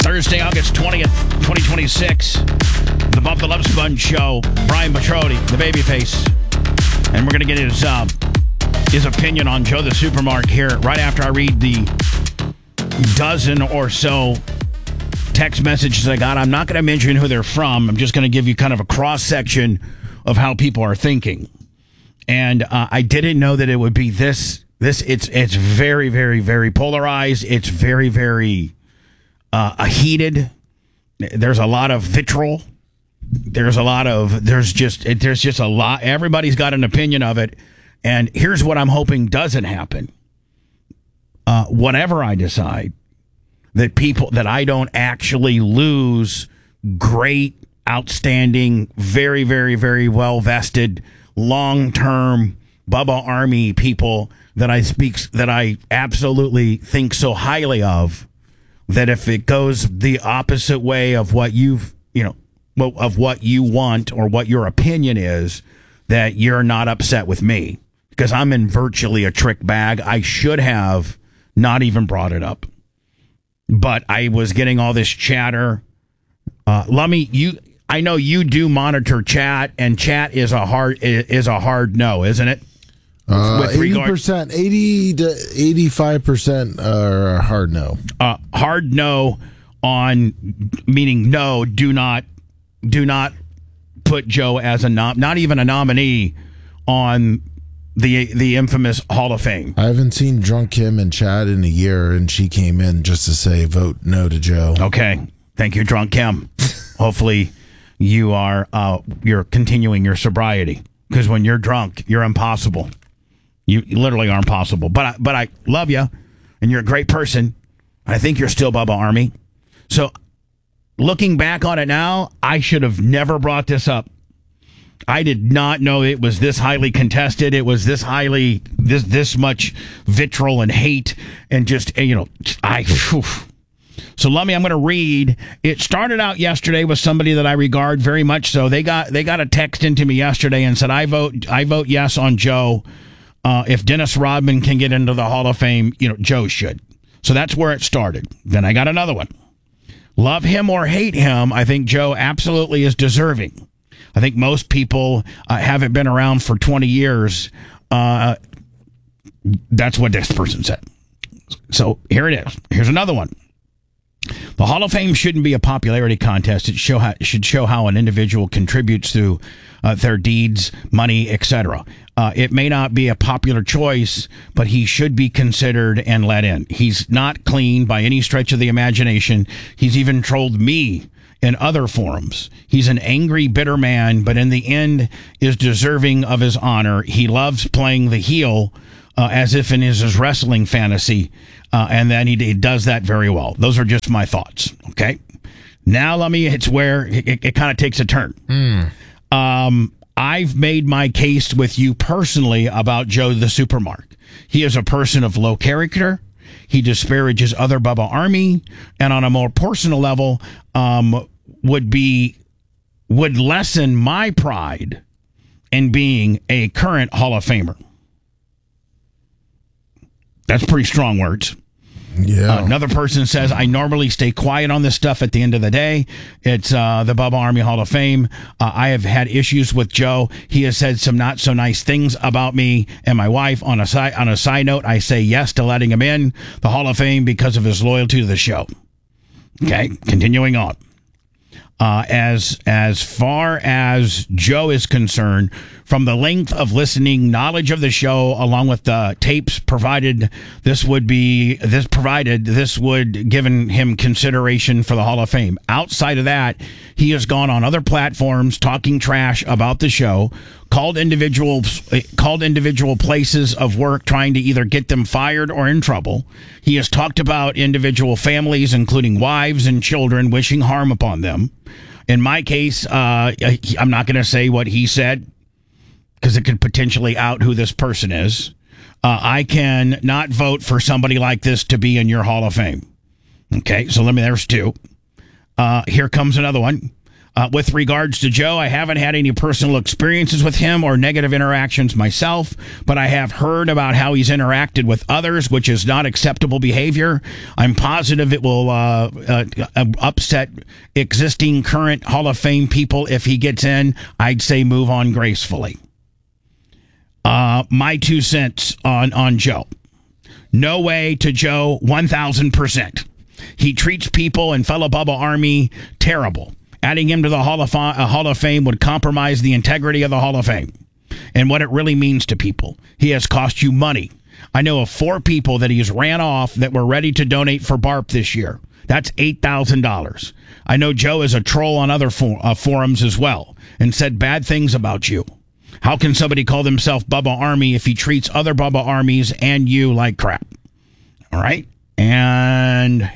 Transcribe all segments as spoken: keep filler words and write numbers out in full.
Thursday, August twentieth, twenty twenty-six. The Bump the Love Sponge Show. Brian Petrodi, the babyface. And we're going to get his, uh, his opinion on Joe the Supermark here right after I read the dozen or so text messages I got. I'm not going to mention who they're from. I'm just going to give you kind of a cross-section of how people are thinking. And uh, I didn't know that it would be this. This it's it's very, very, very polarized. It's very, very uh, heated. There's a lot of vitriol. There's a lot of, there's just, there's just a lot. Everybody's got an opinion of it. And here's what I'm hoping doesn't happen. Uh, whatever I decide, that people, that I don't actually lose great, outstanding, very, very, very well vested, long-term Bubba Army people that I speak, that I absolutely think so highly of, that if it goes the opposite way of what you've, you know, of what you want or what your opinion is, that you're not upset with me, because I'm in virtually a trick bag. I should have not even brought it up, but I was getting all this chatter. Uh, Lummy, you, I know you do monitor chat, and chat is a hard is a hard no, isn't it? Uh, eighty percent, eighty to eighty-five percent are a hard no. Uh, hard no on, meaning no, do not, do not put Joe as a nom, not even a nominee on the the infamous Hall of Fame. I haven't seen Drunk Kim and Chad in a year, and she came in just to say vote no to Joe. Okay, thank you, Drunk Kim. Hopefully, you are uh, you're continuing your sobriety, because when you're drunk, you're impossible. You literally are impossible. But I, but I love you, and you're a great person. I think you're still Bubba Army. So, looking back on it now, I should have never brought this up. I did not know it was this highly contested. It was this highly, this this much vitriol and hate, and just, you know, I. Whew. So, Lummy, I'm going to read. It started out yesterday with somebody that I regard very much so. They got they got a text into me yesterday and said, I vote I vote yes on Joe. Uh, if Dennis Rodman can get into the Hall of Fame, you know, Joe should. So that's where it started. Then I got another one. Love him or hate him, I think Joe absolutely is deserving. I think most people uh, haven't been around for twenty years. Uh, that's what this person said. So here it is. Here's another one. The Hall of Fame shouldn't be a popularity contest. It, show how, it should show how an individual contributes through uh, their deeds, money, et cetera. Uh, it may not be a popular choice, but he should be considered and let in. He's not clean by any stretch of the imagination. He's even trolled me in other forums. He's an angry, bitter man, but in the end is deserving of his honor. He loves playing the heel uh, as if in his, his wrestling fantasy, uh, and then he, he does that very well. Those are just my thoughts, okay? Now, let me, it's where it, it, it kind of takes a turn. Mm. Um, I've made my case with you personally about Joe the Supermark. He is a person of low character. He disparages other Bubba Army, and on a more personal level, um, would be would lessen my pride in being a current Hall of Famer. That's pretty strong words. Yeah. Uh, another person says, I normally stay quiet on this stuff at the end of the day. It's uh, the Bubba Army Hall of Fame. Uh, I have had issues with Joe. He has said some not so nice things about me and my wife. On a side, on a side note, I say yes to letting him in the Hall of Fame because of his loyalty to the show. Okay, continuing on. Uh, as as far as Joe is concerned, from the length of listening, knowledge of the show, along with the tapes provided, this would be this provided this would given him consideration for the Hall of Fame. Outside of that, he has gone on other platforms talking trash about the show, called individual called individual places of work, trying to either get them fired or in trouble. He has talked about individual families, including wives and children, wishing harm upon them. In my case, uh, I'm not going to say what he said because it could potentially out who this person is. Uh, I can not vote for somebody like this to be in your Hall of Fame. Okay, so let me, there's two. Uh, here comes another one. Uh, with regards to Joe, I haven't had any personal experiences with him or negative interactions myself, but I have heard about how he's interacted with others, which is not acceptable behavior. I'm positive it will uh, uh, upset existing current Hall of Fame people if he gets in. I'd say move on gracefully. Uh, my two cents on, on Joe. No way to Joe, one thousand percent. He treats people and fellow Bubba Army terrible. Adding him to the Hall of, Fa- uh, Hall of Fame would compromise the integrity of the Hall of Fame and what it really means to people. He has cost you money. I know of four people that he's ran off that were ready to donate for B A R P this year. That's eight thousand dollars. I know Joe is a troll on other for- uh, forums as well and said bad things about you. How can somebody call themselves Bubba Army if he treats other Bubba Armies and you like crap? All right? And...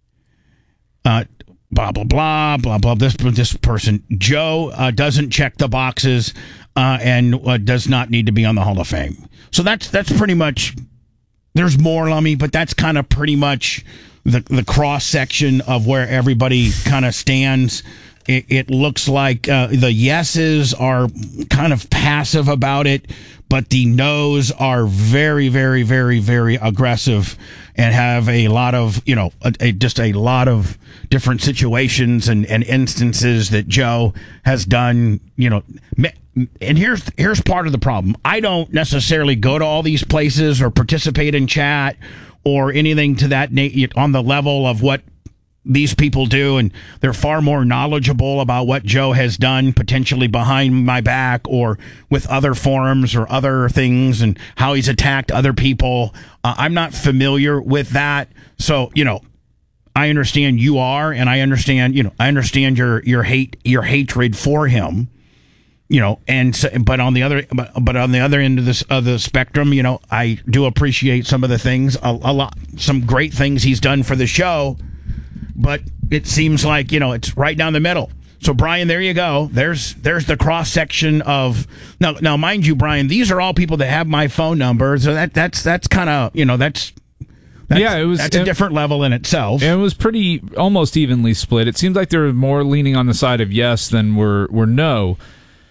Uh, blah, blah, blah, blah, blah. This, this person, Joe, uh, doesn't check the boxes uh, and uh, does not need to be on the Hall of Fame. So that's that's pretty much, there's more, Lummy, but that's kind of pretty much the, the cross-section of where everybody kind of stands. It, it looks like uh, the yeses are kind of passive about it, but the no's are very, very, very, very aggressive and have a lot of, you know, a, a, just a lot of different situations and, and instances that Joe has done, you know. And here's here's part of the problem. I don't necessarily go to all these places or participate in chat or anything to that na- on the level of what these people do, and they're far more knowledgeable about what Joe has done potentially behind my back or with other forums or other things and how he's attacked other people. Uh, I'm not familiar with that. So, you know, I understand you are, and I understand, you know, I understand your, your hate, your hatred for him, you know, and so, but on the other, but, but on the other end of this, of the spectrum, you know, I do appreciate some of the things, a, a lot, some great things he's done for the show. But it seems like, you know, it's right down the middle. So, Brian, there you go. There's there's the cross-section of... Now, now, mind you, Brian, these are all people that have my phone number. So that that's that's kind of, you know, that's... That's, yeah, it was, that's a it, different level in itself. It was pretty, almost evenly split. It seems like they were more leaning on the side of yes than were, were no.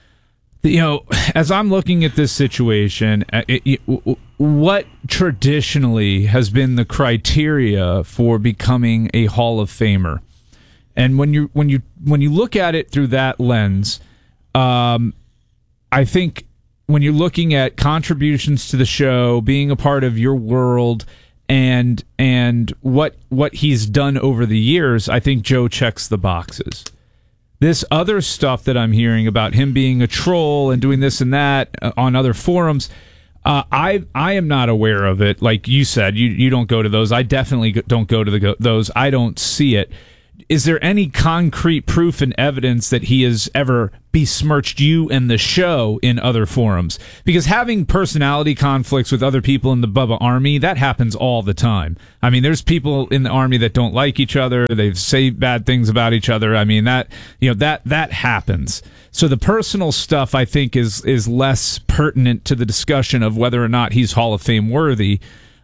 You know, as I'm looking at this situation, it, it, what traditionally has been the criteria for becoming a Hall of Famer, and when you when you when you look at it through that lens, um, I think when you're looking at contributions to the show, being a part of your world, and and what what he's done over the years, I think Joe checks the boxes. This other stuff that I'm hearing about him being a troll and doing this and that uh, on other forums, uh, I I am not aware of it. Like you said, you you don't go to those. I definitely don't go to the go- those. I don't see it. Is there any concrete proof and evidence that he has ever besmirched you and the show in other forums? Because having personality conflicts with other people in the Bubba Army, that happens all the time. I mean, there's people in the Army that don't like each other. They say bad things about each other. I mean, that, you know, that, that happens. So the personal stuff, I think, is, is less pertinent to the discussion of whether or not he's Hall of Fame worthy.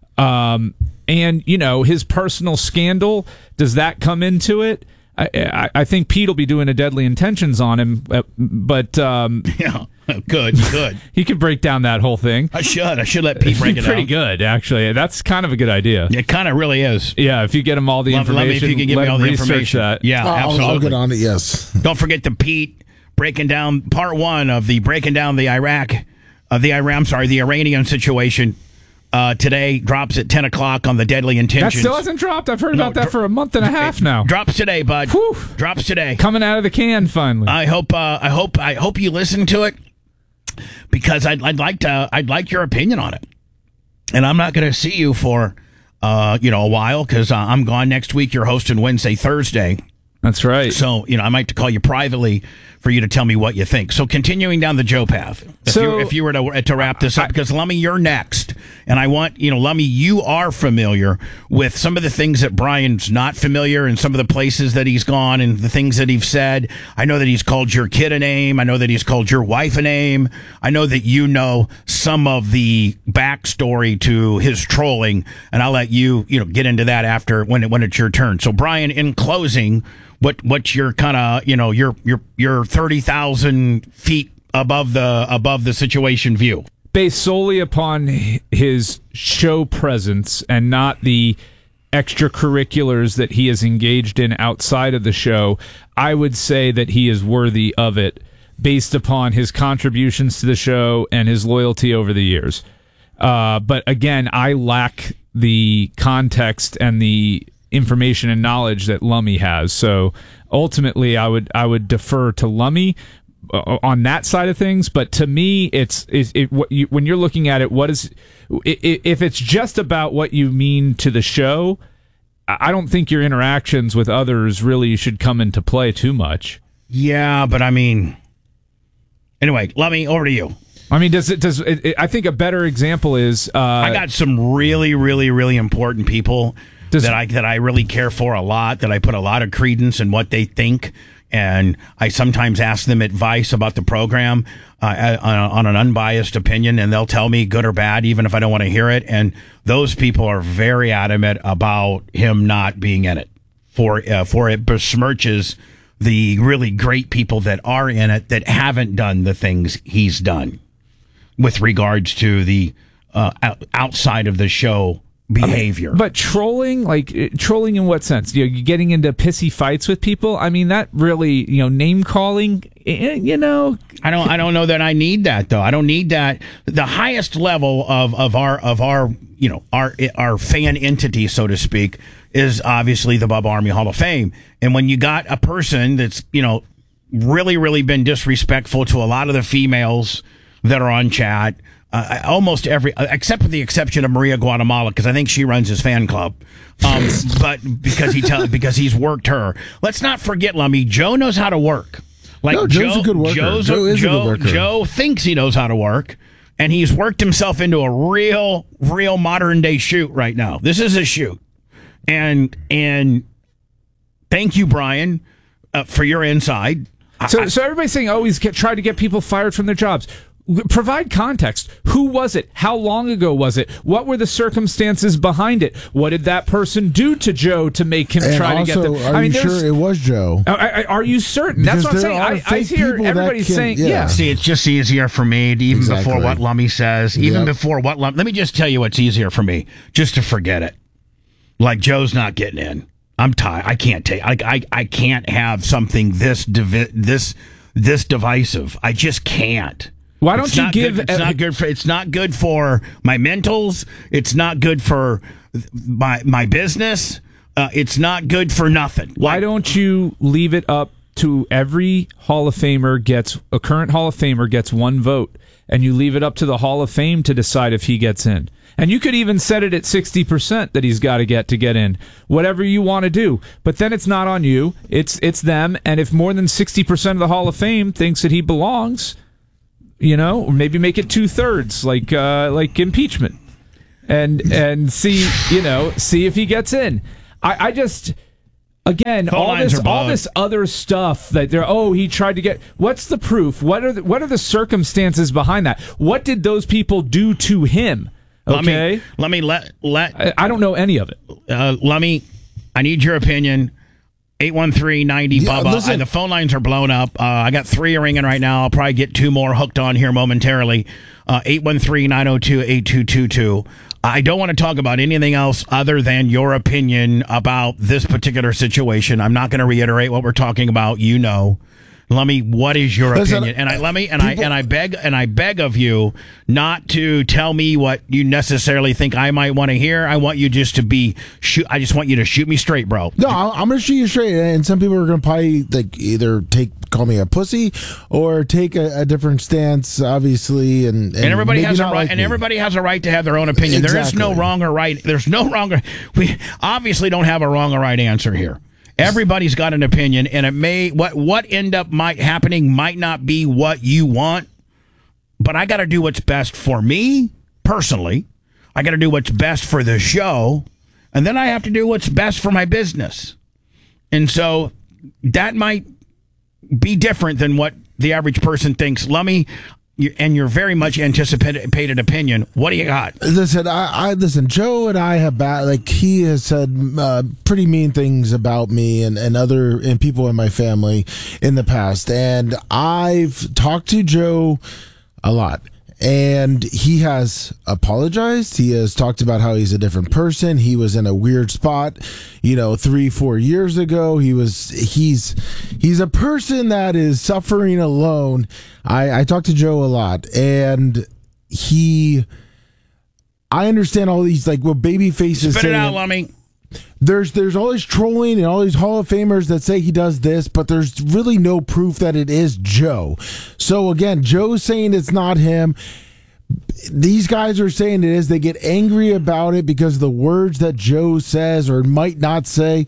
Um, and, you know, his personal scandal, does that come into it? I, I, I think Pete will be doing a Deadly Intentions on him, but... Um, yeah, good, good. He could break down that whole thing. I should. I should let Pete break it down. Pretty good, actually. That's kind of a good idea. It kind of really is. Yeah, if you get him all the Love, information, love me if you can give me all the information. That. Yeah, oh, absolutely. I'll get on it, yes. Don't forget the Pete breaking down part one of the breaking down the Iraq, uh, the Iran, I'm sorry, the Iranian situation. Uh, today drops at ten o'clock on the Deadly Intentions. That still hasn't dropped. I've heard No, about that dro- for a month and a half now. Drops today, bud. Whew. Drops today. Coming out of the can finally. I hope. Uh, I hope. I hope you listen to it because I'd, I'd like to. I'd like your opinion on it. And I'm not going to see you for, uh, you know, a while because uh, I'm gone next week. You're hosting Wednesday, Thursday. That's right. So, you know, I might call you privately for you to tell me what you think. So, continuing down the Joe path, if, so, you, if you were to, to wrap this up, I, because Lummy, you're next. And I want, you know, Lummy, you are familiar with some of the things that Brian's not familiar and some of the places that he's gone and the things that he's said. I know that he's called your kid a name. I know that he's called your wife a name. I know that you know some of the backstory to his trolling. And I'll let you, you know, get into that after when, it, when it's your turn. So, Brian, in closing, what what you're kind of you know you're you're you're thirty thousand feet above the above the situation view. Based solely upon his show presence and not the extracurriculars that he is engaged in outside of the show, I would say that he is worthy of it based upon his contributions to the show and his loyalty over the years. Uh, but again, I lack the context and the information and knowledge that Lummy has. So ultimately, I would I would defer to Lummy on that side of things. But to me, it's, it's it, what you, when you're looking at it, what is if it's just about what you mean to the show, I don't think your interactions with others really should come into play too much. Yeah, but I mean, anyway, Lummy, over to you. I mean, does it? Does it, it, I think a better example is uh, I got some really, really, really important people does, that I that I really care for a lot. That I put a lot of credence in what they think. And I sometimes ask them advice about the program uh, on, on an unbiased opinion, and they'll tell me good or bad, even if I don't want to hear it. And those people are very adamant about him not being in it, for uh, for it besmirches the really great people that are in it that haven't done the things he's done with regards to the uh, outside of the show behavior. I mean, but trolling, like uh, trolling in what sense? You know, you getting into pissy fights with people. I mean, that really, you know, name calling. Eh, you know, I don't. I don't know that I need that though. I don't need that. The highest level of, of our of our you know our our fan entity, so to speak, is obviously the Bubba Army Hall of Fame. And when you got a person that's you know really really been disrespectful to a lot of the females that are on chat. Uh, almost every, except for the exception of Maria Guatemala, because I think she runs his fan club. Um, but because he tell, because he's worked her. Let's not forget, Lummy. Joe knows how to work. Like no, Joe, Joe's a good worker. Joe's Joe a, is Joe, a good worker. Joe thinks he knows how to work, and he's worked himself into a real, real modern day shoot right now. This is a shoot, and and thank you, Brian, uh, for your inside. So, I, so everybody's saying, oh, he's get, tried to get people fired from their jobs. Provide context. Who was it? How long ago was it? What were the circumstances behind it? What did that person do to Joe to make him and try also, to get them? Are I mean, you sure it was Joe? Are, are you certain? Because That's what I'm saying. I, I hear everybody can, saying, yeah. yeah. See, it's just easier for me to, even Exactly. before what Lummy says, even Yep. before what Lummy. Let me just tell you what's easier for me, just to forget it. Like Joe's not getting in. I'm tired. I can't take. I, I I can't have something this divi- this this divisive. I just can't. Why don't It's you not give? Good, it's not good for. It's not good for my mentals. It's not good for my my business. Uh, it's not good for nothing. Why Like, don't you leave it up to every Hall of Famer gets a current Hall of Famer gets one vote, and you leave it up to the Hall of Fame to decide if he gets in. And you could even set it at sixty percent that he's got to get to get in. Whatever you want to do. But then it's not on you. It's it's them. And if more than sixty percent of the Hall of Fame thinks that he belongs, you know, or maybe make it two thirds, like uh, like impeachment, and and see, you know, see if he gets in. I, I just, again, Phone all lines this are all bugged. this other stuff that they're, oh, he tried to get. What's the proof? What are the, what are the circumstances behind that? What did those people do to him? Okay, Let me let me let let. I, I don't know any of it. Uh, Lummy, I need your opinion. eight one three, ninety Yeah, Bubba. listen. Uh, the phone lines are blown up. Uh, I got three ringing right now. I'll probably get two more hooked on here momentarily. Uh, eight one three, nine oh two, eight two two two. I don't want to talk about anything else other than your opinion about this particular situation. I'm not going to reiterate what we're talking about. You know. Lummy, what is your Listen, opinion? And I let me and people- I and I beg and I beg of you not to tell me what you necessarily think I might want to hear. I want you just to be shoot. I just want you to shoot me straight, bro. No, I- I'm going to shoot you straight. And some people are going to probably like either take call me a pussy or take a, a different stance, obviously. And, and, And everybody maybe has a not right. like and me. everybody has a right to have their own opinion. There is no Exactly. wrong or right. There's no wrong or we obviously don't have a wrong or right answer here. Everybody's got an opinion, and it may what what end up might happening might not be what you want. But I got to do what's best for me personally. I got to do what's best for the show, and then I have to do what's best for my business. And so that might be different than what the average person thinks. Lummy, you, and your very much anticipated opinion. What do you got? Listen, I, I listen. Joe and I have bad. Like he has said uh, pretty mean things about me and, and other and people in my family in the past, and I've talked to Joe a lot. And he has apologized. He has talked about how he's a different person. He was in a weird spot, you know, three, four years ago. He was, he's, he's a person that is suffering alone. I, I talked to Joe a lot, and he, I understand all these, like, what Babyface is Spit saying. it out, Lummy. There's there's all this trolling and all these Hall of Famers that say he does this, but there's really no proof that it is Joe. So again, Joe's saying it's not him. These guys are saying it is. They get angry about it because of the words that Joe says or might not say.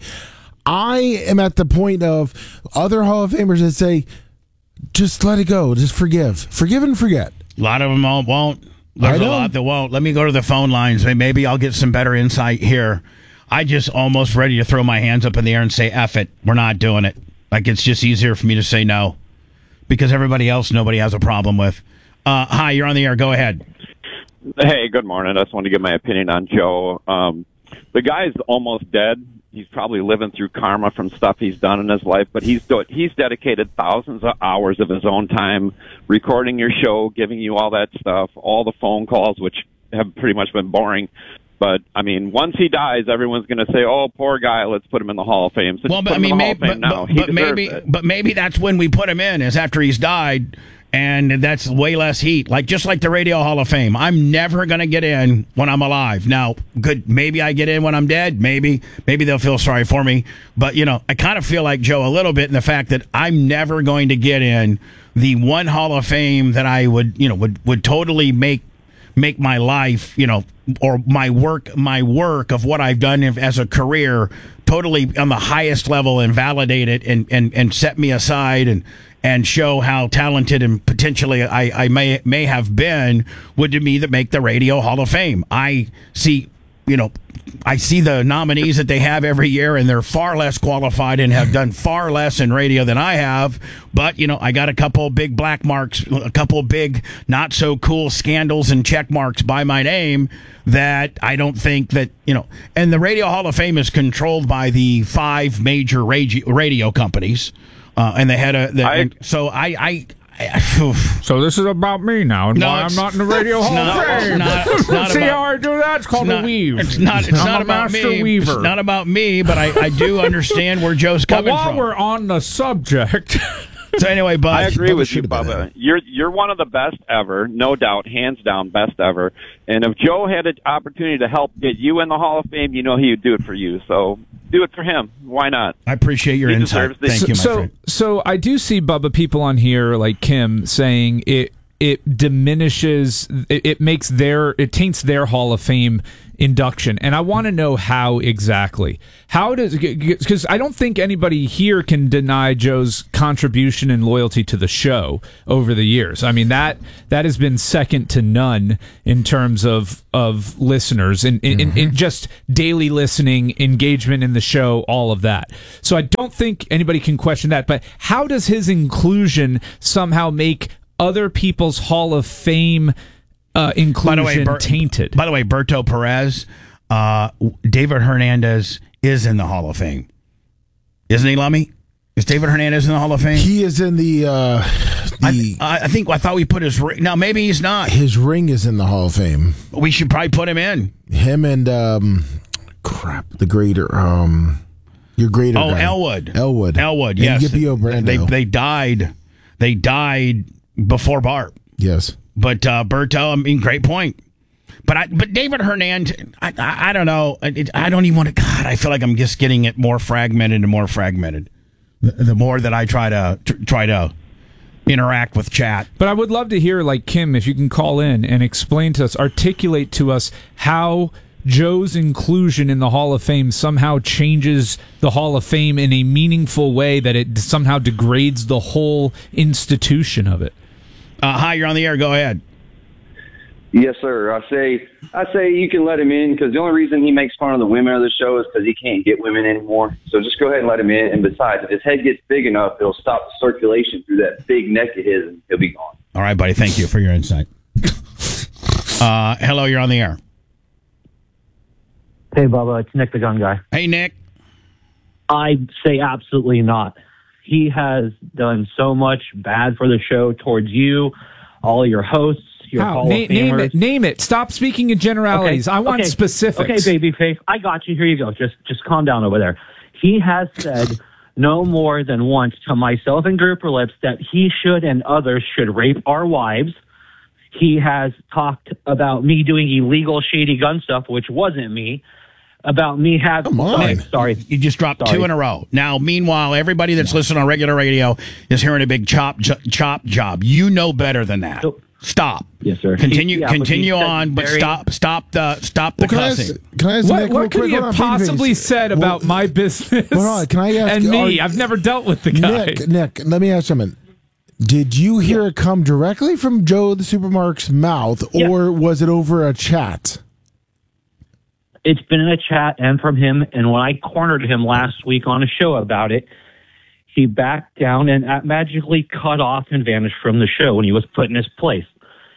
I am at the point of other Hall of Famers that say, just let it go. Just forgive. Forgive and forget. A lot of them won't. There's a lot that won't. Let me go to the phone lines. Maybe I'll get some better insight here. I just almost ready to throw my hands up in the air and say, F it. We're not doing it. Like, it's just easier for me to say no because everybody else nobody has a problem with. Uh, hi, you're on the air. Go ahead. Hey, good morning. I just wanted to give my opinion on Joe. Um, the guy's almost dead. He's probably living through karma from stuff he's done in his life, but he's do- he's dedicated thousands of hours of his own time recording your show, giving you all that stuff, all the phone calls, which have pretty much been boring. But, I mean, once he dies, everyone's going to say, oh, poor guy, let's put him in the Hall of Fame. So well, but, put him I mean, in the maybe, Hall of Fame but, now. but, He but maybe, it. but maybe that's when we put him in, is after he's died, and that's way less heat. Like, just like the Radio Hall of Fame. I'm never going to get in when I'm alive. Now, good, maybe I get in when I'm dead. Maybe. Maybe they'll feel sorry for me. But, you know, I kind of feel like Joe a little bit in the fact that I'm never going to get in the one Hall of Fame that I would, you know, would, would totally make make my life, you know, or my work, my work of what I've done as a career totally on the highest level and validate it and, and, and set me aside and, and show how talented and potentially I, I may, may have been would to me that make the Radio Hall of Fame. I see, you know, I see the nominees that they have every year, and they're far less qualified and have done far less in radio than I have. But, you know, I got a couple of big black marks, a couple of big not so cool scandals and check marks by my name that I don't think that, you know, and the Radio Hall of Fame is controlled by the five major radio, radio companies. Uh, and they had a, the, I, and so I, I, I So this is about me now, and no, why I'm not in the Radio Hall not, of Fame. It's not, it's not See about, how I do that? It's called it's not, a weave. It's not. It's I'm not a about master me. weaver. It's not about me, but I, I do understand where Joe's But coming while from. we're on the subject, So anyway, Bud, I agree Bubba with you, should have been Bubba. in. You're you're one of the best ever, no doubt, hands down, best ever. And if Joe had an opportunity to help get you in the Hall of Fame, you know he would do it for you. So do it for him. Why not? I appreciate your He insight. deserves this. Thank you, my so, friend. so I do see, Bubba, people on here like Kim saying it it diminishes, it, it makes their, it taints their Hall of Fame induction. And I want to know how exactly. How does, because I don't think anybody here can deny Joe's contribution and loyalty to the show over the years. I mean, that that has been second to none in terms of of listeners and in, mm-hmm. in, in just daily listening, engagement in the show, all of that. So I don't think anybody can question that. But how does his inclusion somehow make other people's Hall of Fame uh, inclusion by the way, Ber- tainted? By the way, Berto Perez, uh, David Hernandez is in the Hall of Fame. Isn't he, Lummy? Is David Hernandez in the Hall of Fame? He is in the. Uh, the I, I think I thought we put his ring. Now maybe he's not. his ring is in the Hall of Fame. We should probably put him in. Him and um, crap, the greater um, your greater. Oh, guy. Elwood. Elwood. Elwood. And Yes. Yippee O'Brando. They they died. They died before Bart. Yes. But uh, Berto, I mean, great point. But I, but David Hernandez, I, I, I don't know. It, I don't even want to. God, I feel like I'm just getting it more fragmented and more fragmented. The, the more that I try to tr- try to interact with chat. But I would love to hear, like, Kim, if you can call in and explain to us, articulate to us how Joe's inclusion in the Hall of Fame somehow changes the Hall of Fame in a meaningful way that it somehow degrades the whole institution of it. Uh, hi, you're on the air. Go ahead. Yes, sir. I say I say you can let him in because the only reason he makes fun of the women of the show is because he can't get women anymore. So just go ahead and let him in. And besides, if his head gets big enough, it'll stop the circulation through that big neck of his, and he'll be gone. All right, buddy. Thank you for your insight. Uh, hello, you're on the air. Hey, Bubba, it's Nick the Gun Guy. Hey, Nick. I'd say absolutely not. He has done so much bad for the show towards you, all your hosts, your How? Hall Na- of Famers. name it. Name it. Stop speaking in generalities. Okay, I want okay, specifics. Okay, babyface, I got you. Here you go. Just, just calm down over there. He has said no more than once to myself and Grouper Lips that he should and others should rape our wives. He has talked about me doing illegal, shady gun stuff, which wasn't me. About me having... Come on. Sorry, sorry. You just dropped Sorry. two in a row. Now, meanwhile, everybody that's listening on regular radio is hearing a big chop jo- chop job. You know better than that. So- Stop. Yes, sir. Continue. Yeah, but continue he said on, but very- stop. Stop the. Stop the Well, can I cussing. ask, can I ask What, Nick what real could quick? he Hold have on, possibly babyface. said Well, about my business hold on, can I ask- and me? are- I've never dealt with the guy. Nick, Nick, let me ask something. Did you hear it come directly from Joe the Supermark's mouth, Yeah. or was it over a chat? It's been in a chat and from him, and when I cornered him last week on a show about it, he backed down and uh, magically cut off and vanished from the show when he was put in his place.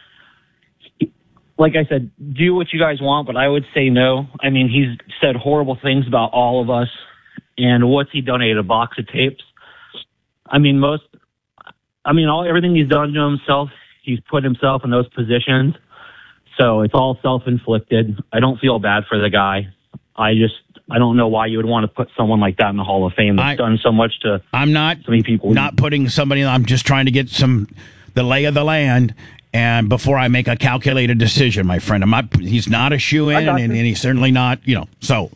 Like I said, do what you guys want, but I would say no. I mean, he's said horrible things about all of us, and what's he donated? A box of tapes? I mean, most, I mean, all everything he's done to himself, he's put himself in those positions. So it's all self-inflicted. I don't feel bad for the guy. I just, I don't know why you would want to put someone like that in the Hall of Fame that's I- done so much to I'm not so many people. not putting somebody. I'm just trying to get some the lay of the land, and before I make a calculated decision, my friend, I'm not. He's not a shoe in, got and, you. and he's certainly not. You know. So,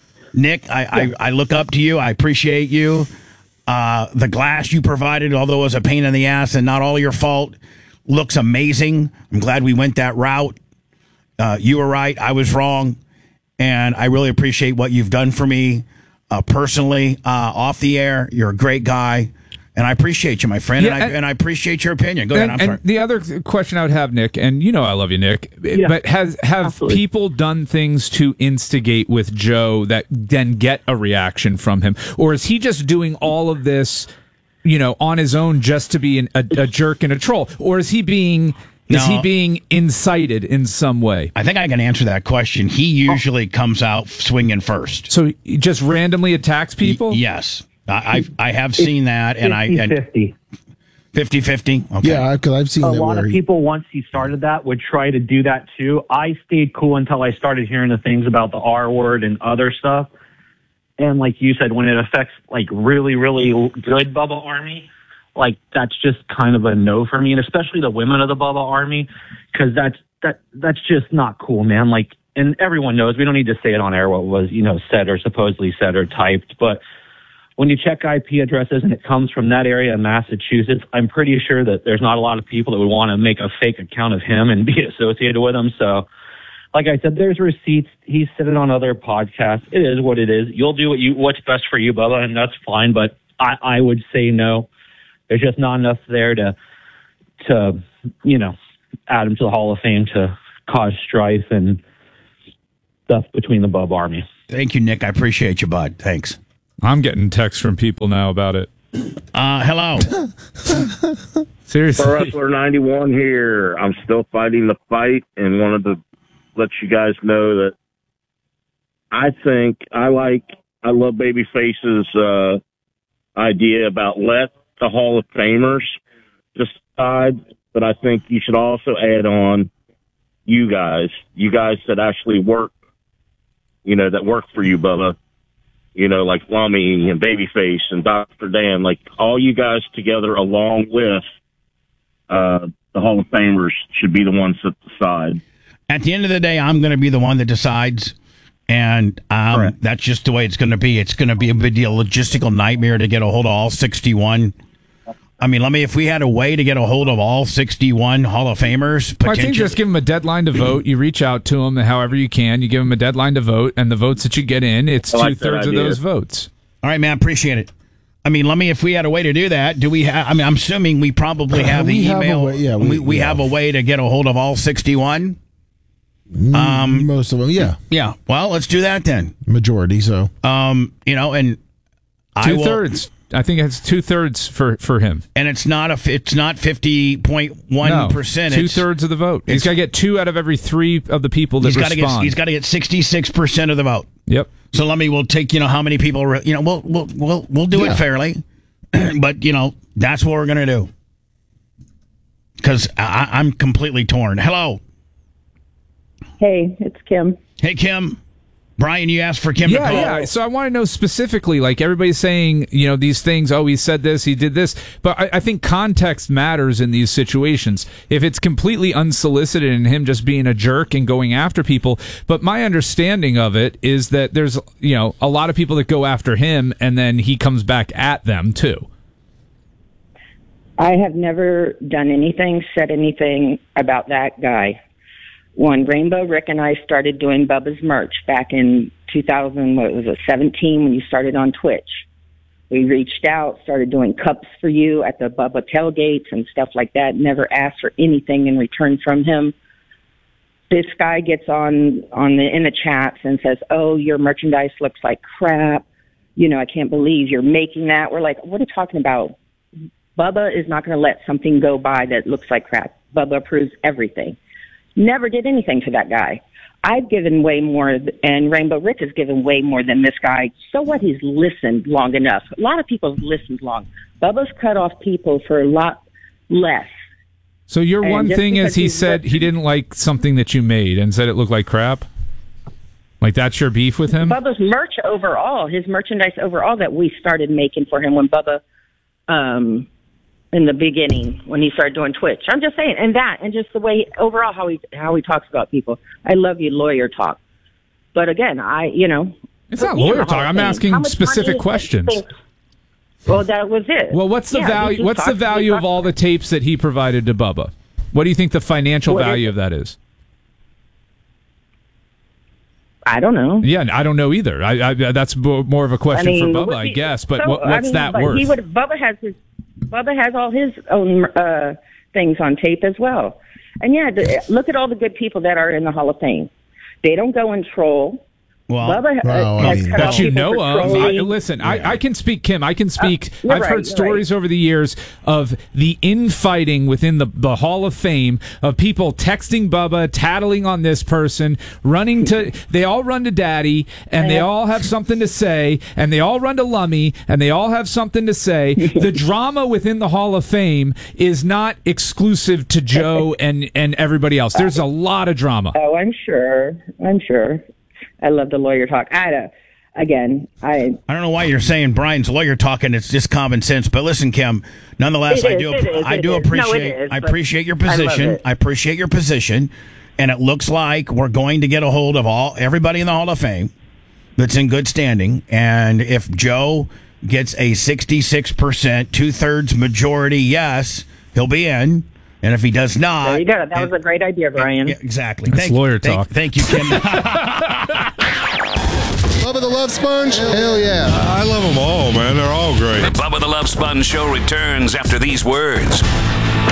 Nick, I, I, I look up to you. I appreciate you. Uh, the glass you provided, although it was a pain in the ass and not all your fault, looks amazing. I'm glad we went that route. Uh, you were right. I was wrong. And I really appreciate what you've done for me uh, personally, uh, off the air. You're a great guy. And I appreciate you, my friend. Yeah, and, I, and- and I appreciate your opinion. Go ahead. And, I'm sorry. and the other question I would have, Nick, and you know I love you, Nick, but has have absolutely. people done things to instigate with Joe that then get a reaction from him, or is he just doing all of this, you know, on his own just to be an, a, a jerk and a troll, or is he being is No. he being incited in some way? I think I can answer that question. He usually comes out swinging first. So he just randomly attacks people? Yes. I, I I have seen that, and I and fifty-fifty. fifty-fifty. Okay. Yeah, because I've seen A it lot where of he- people, once he started that, would try to do that too. I stayed cool until I started hearing the things about the R word and other stuff. And like you said, when it affects like really, really good Bubba Army, like that's just kind of a no for me, and especially the women of the Bubba Army, because that's that that's just not cool, man. Like, and everyone knows we don't need to say it on air what was you know said or supposedly said or typed, but when you check I P addresses and it comes from that area in Massachusetts, I'm pretty sure that there's not a lot of people that would want to make a fake account of him and be associated with him. So, like I said, there's receipts. He's said it on other podcasts. It is what it is. You'll do what you what's best for you, Bubba, and that's fine. But I, I would say no. There's just not enough there to, to you know, add him to the Hall of Fame to cause strife and stuff between the Bub Army. Thank you, Nick. I appreciate you, bud. Thanks. I'm getting texts from people now about it. Uh, hello. Seriously. Pro Wrestler ninety-one here. I'm still fighting the fight and wanted to let you guys know that I think I like, I love Babyface's uh, idea about let the Hall of Famers decide, but I think you should also add on you guys, you guys that actually work, you know, that work for you, Bubba. You know, like Lummy and Babyface and Doctor Dan, like all you guys together along with uh, the Hall of Famers should be the ones that decide. At the end of the day, I'm going to be the one that decides, and um, that's just the way it's going to be. It's going to be a big deal, logistical nightmare to get a hold of all sixty-one. I mean, let me, if we had a way to get a hold of all sixty-one Hall of Famers, I think just give them a deadline to vote. You reach out to them however you can. You give them a deadline to vote, and the votes that you get in, it's I like two thirds that of idea. those votes. All right, man, appreciate it. I mean, let me, if we had a way to do that, do we have, I mean, I'm assuming we probably have the We have a email. way- yeah, we, we- we yeah. have a way to get a hold of all sixty-one. Um, Most of them, yeah. Yeah. Well, let's do that then. Majority, so. Um, you know, and I Two will, thirds. I think it's two thirds for, for him. and it's not a it's not fifty point one percent. Two thirds of the vote. He's got to get two out of every three of the people that He's got to respond. get he's got to get sixty six percent of the vote. Yep. So let me we'll take you know how many people re- you know we'll we'll we'll we'll do Yeah. it fairly, but you know that's what we're gonna do because I'm completely torn. Hello, Hey, it's Kim. hey Kim, Brian, you asked for Kim Yeah, to call. yeah. So I want to know specifically, like everybody's saying, you know, these things. Oh, he said this, he did this. But I, I think context matters in these situations. If it's completely unsolicited and him just being a jerk and going after people, but my understanding of it is that there's, you know, a lot of people that go after him and then he comes back at them too. I have never done anything, said anything about that guy. When Rainbow Rick and I started doing Bubba's merch back in two thousand, what was it, seventeen, when you started on Twitch, we reached out, started doing cups for you at the Bubba tailgates and stuff like that. Never asked for anything in return from him. This guy gets on on the in the chats and says, "Oh, your merchandise looks like crap. You know, I can't believe you're making that." We're like, "What are you talking about?" Bubba is not going to let something go by that looks like crap. Bubba approves everything. Never did anything to that guy. I've given way more, and Rainbow Rick has given way more than this guy. So what? He's listened long enough. A lot of people have listened long. Bubba's cut off people for a lot less. So your And one just thing is because he he's said he listened- didn't like something that you made and said it looked like crap? Like that's your beef with him? Bubba's merch overall, his merchandise overall that we started making for him when Bubba, um, in the beginning when he started doing Twitch. I'm just saying, and that, and just the way overall how he how he talks about people. I love you, lawyer talk. But again, I you know, It's not put me in lawyer the talk. Hall of I'm Fame. asking How much specific money is questions. this thing? Well, that was it. Well, what's the Yeah, he value? just What's the talks- he value of talks- all the tapes that he provided to Bubba? What do you think the financial What is value it? of that is? I don't know. Yeah, I don't know either. I, I that's bo- more of a question I mean, for Bubba, would I be- guess. But so, what, I what's mean, that but worth? He would. Bubba has his. Bubba has all his own uh, things on tape as well. And yeah, the, look at all the good people that are in the Hall of Fame. They don't go and troll. Well, Bubba uh, well, I has mean- cut that off you people know for of. I, trolling. listen, I, I can speak, Kim. I can speak. you're I've right, heard you're stories over the years of the infighting within the, the Hall of Fame of people texting Bubba, tattling on this person, running to. They all run to Daddy, and they all have something to say, and they all run to Lummy, and they all have something to say. The drama within the Hall of Fame is not exclusive to Joe and and everybody else. There's a lot of drama. Oh, I'm sure. I'm sure. I love the lawyer talk. I don't, again, I. I don't know why you're saying Brian's lawyer talking. It's just common sense. But listen, Kim. Nonetheless, It I is, do. it is, I it do is. No, it appreciate. is, I but appreciate your I love position. it. I appreciate your position, and it looks like we're going to get a hold of all everybody in the Hall of Fame that's in good standing. And if Joe gets a sixty-six percent, two thirds majority, yes, he'll be in. And if he does not, There you go. That was a great idea, Brian. yeah, exactly. That's Thank, lawyer thank- talk. Thank you, Kim. Bubba the Love Sponge? Hell yeah. I love them all, man. They're all great. The Bubba the Love Sponge Show returns after these words.